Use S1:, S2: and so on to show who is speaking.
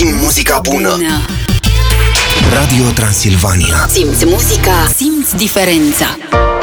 S1: Simți muzica bună. Radio Transilvania.
S2: Simți muzica, simți diferența.